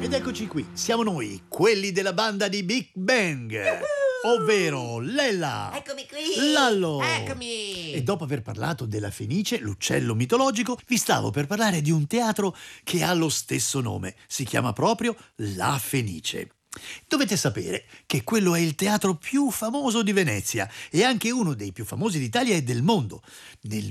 Ed eccoci qui, siamo noi, quelli della banda di Big Bang, ovvero Lella, Eccomi qui! Lallo. Eccomi! E dopo aver parlato della Fenice, l'uccello mitologico, vi stavo per parlare di un teatro che ha lo stesso nome, si chiama proprio La Fenice. Dovete sapere che quello è il teatro più famoso di Venezia e anche uno dei più famosi d'Italia e del mondo. Nel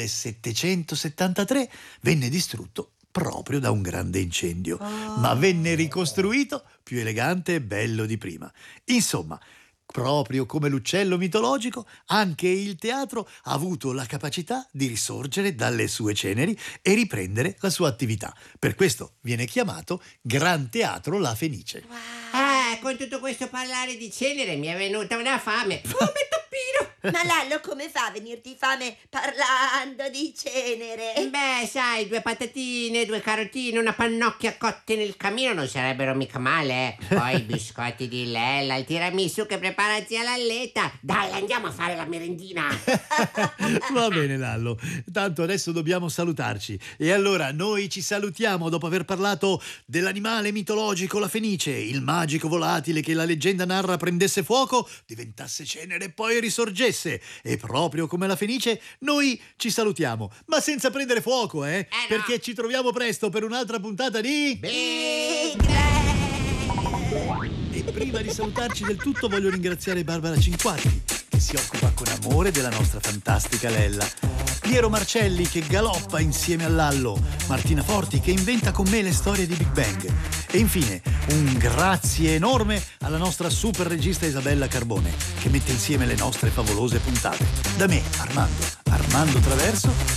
1773 venne distrutto proprio da un grande incendio, ma venne ricostruito più elegante e bello di prima. Insomma, proprio come l'uccello mitologico, anche il teatro ha avuto la capacità di risorgere dalle sue ceneri e riprendere la sua attività. Per questo viene chiamato Gran Teatro La Fenice. Con tutto questo parlare di cenere mi è venuta una fame. Come toppino! Ma Lallo, come fa a venirti fame parlando di cenere? Beh, sai, 2 patatine, 2 carotine, una pannocchia cotte nel camino non sarebbero mica male, Poi i biscotti di Lella, il tiramisù che prepara zia Lalletta. Dai, andiamo a fare la merendina. Va bene, Lallo, tanto adesso dobbiamo salutarci. E allora noi ci salutiamo dopo aver parlato dell'animale mitologico La Fenice, il magico volatile che la leggenda narra prendesse fuoco, diventasse cenere e poi risorgesse. E proprio come La Fenice noi ci salutiamo, ma senza prendere fuoco, no. Perché ci troviamo presto per un'altra puntata di Big E prima di salutarci del tutto voglio ringraziare Barbara Cinquatti, che si occupa con amore della nostra fantastica Lella, Piero Marcelli che galoppa insieme a Lallo, Martina Forti che inventa con me le storie di Big Bang e infine un grazie enorme alla nostra super regista Isabella Carbone che mette insieme le nostre favolose puntate. Da me, Armando Traverso,